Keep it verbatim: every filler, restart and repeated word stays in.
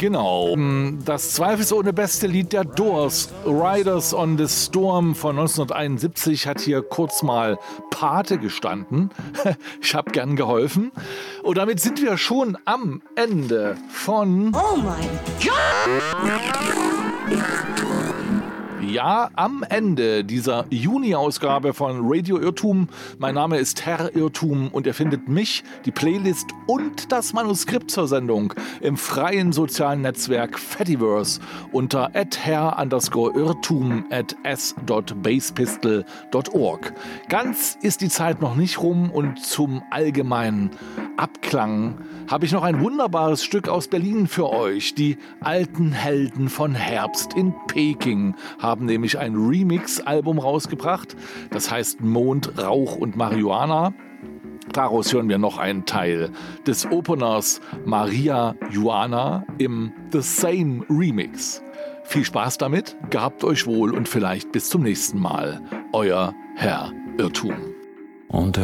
Genau. Das zweifelsohne beste Lied der Doors, Riders on the Storm von neunzehnhunderteinundsiebzig, hat hier kurz mal Pate gestanden. Ich habe gern geholfen. Und damit sind wir schon am Ende von... Oh mein Gott! Ja, am Ende dieser Juni-Ausgabe von Radio Irrtum. Mein Name ist Herr Irrtum und ihr findet mich, die Playlist und das Manuskript zur Sendung im freien sozialen Netzwerk Fediverse unter at herr underscore irrtum at s dot basepistol dot org. Ganz ist die Zeit noch nicht rum und zum allgemeinen Abklang habe ich noch ein wunderbares Stück aus Berlin für euch. Die alten Helden von Herbst in Peking haben nämlich ein Remix-Album rausgebracht. Das heißt Mond, Rauch und Marihuana. Daraus hören wir noch einen Teil des Openers Maria Juana im The Same Remix. Viel Spaß damit, gehabt euch wohl und vielleicht bis zum nächsten Mal. Euer Herr Irrtum. Und